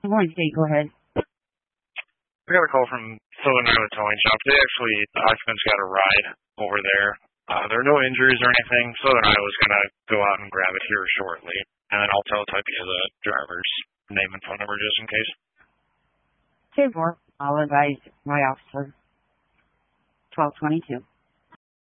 Good morning, State. Go ahead. I got a call from Southern Iowa Towing Shop. The occupants got a ride over there. There are no injuries or anything. Southern Iowa's going to go out and grab it here shortly. And then I'll type you the driver's name and phone number just in case. 10-4. I'll advise my officer. 1222.